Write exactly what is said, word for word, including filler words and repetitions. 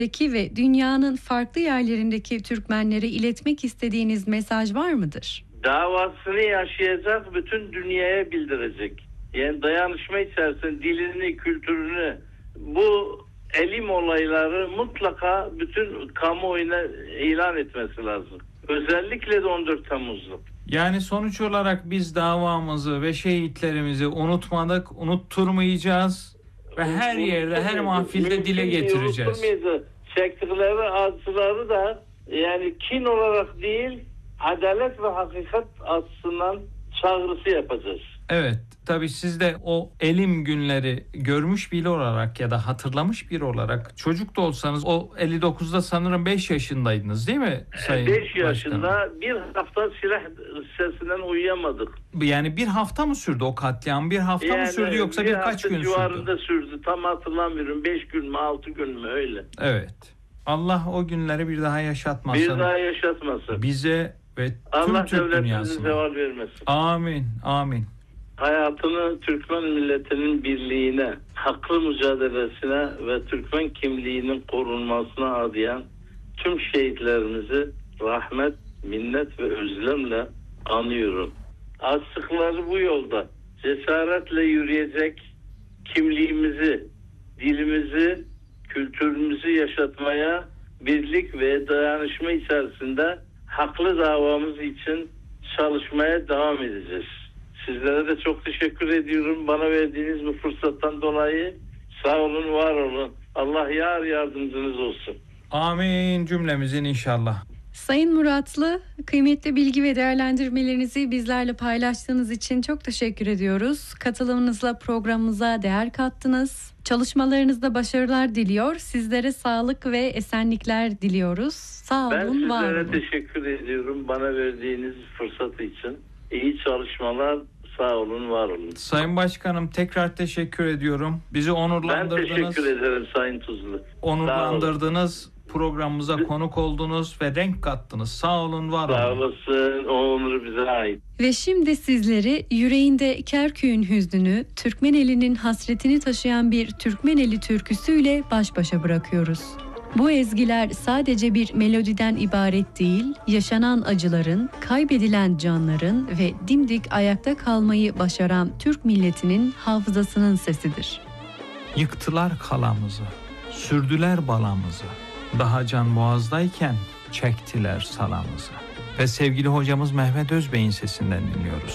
Peki ve dünyanın farklı yerlerindeki Türkmenlere iletmek istediğiniz mesaj var mıdır? Davasını yaşayacak, bütün dünyaya bildirecek. Yani dayanışma içerisinde dilini, kültürünü, bu elim olayları mutlaka bütün kamuoyuna ilan etmesi lazım. Özellikle de on dört Temmuz'da. Yani sonuç olarak biz davamızı ve şehitlerimizi unutmadık, unutturmayacağız ve her yerde, her mahfilde dile getireceğiz. Çektikleri acıları da yani kin olarak değil, adalet ve hakikat açısından çağrısı yapacağız. Evet, tabii siz de o elim günleri görmüş biri olarak ya da hatırlamış biri olarak, çocuk da olsanız, o elli dokuzda sanırım beş yaşındaydınız değil mi Sayın beş yaşında Başkanım? Bir hafta silah sesinden uyuyamadık. Yani bir hafta mı sürdü o katliam? Bir hafta yani mı sürdü yoksa bir birkaç gün sürdü? Bir hafta civarında sürdü. Tam hatırlamıyorum. Beş gün mü altı gün mü öyle. Evet. Allah o günleri bir daha yaşatmasın. Bir daha yaşatmasın. Bize ve tüm Allah Türk dünyasına. zeval vermesin. Amin. Amin. Hayatını Türkmen milletinin birliğine, haklı mücadelesine ve Türkmen kimliğinin korunmasına adayan tüm şehitlerimizi rahmet, minnet ve özlemle anıyorum. Açtıkları bu yolda cesaretle yürüyecek, kimliğimizi, dilimizi, kültürümüzü yaşatmaya, birlik ve dayanışma içerisinde haklı davamız için çalışmaya devam edeceğiz. Sizlere de çok teşekkür ediyorum. Bana verdiğiniz bu fırsattan dolayı sağ olun, var olun. Allah yar yardımcınız olsun. Amin cümlemizin inşallah. Sayın Muratlı, kıymetli bilgi ve değerlendirmelerinizi bizlerle paylaştığınız için çok teşekkür ediyoruz. Katılımınızla programımıza değer kattınız. Çalışmalarınızda başarılar diliyor. Sizlere sağlık ve esenlikler diliyoruz. Sağ olun, var olun. Ben sizlere teşekkür ediyorum bana verdiğiniz fırsat için. İyi çalışmalar, sağ olun, var olun. Sayın Başkanım, tekrar teşekkür ediyorum. Bizi onurlandırdınız. Ben teşekkür ederim Sayın Tuzlu. Onurlandırdınız. Programımıza konuk oldunuz ve renk kattınız. Sağ olun, var olun. Sağ olasın, o onur bize ait. Ve şimdi sizleri yüreğinde Kerkük'ün hüznünü, Türkmeneli'nin hasretini taşıyan bir Türkmeneli türküsüyle baş başa bırakıyoruz. Bu ezgiler sadece bir melodiden ibaret değil, yaşanan acıların, kaybedilen canların ve dimdik ayakta kalmayı başaran Türk milletinin hafızasının sesidir. Yıktılar kalamızı, sürdüler balamızı. Daha can boğazdayken çektiler salamızı. Ve sevgili hocamız Mehmet Özbey'in sesinden dinliyoruz.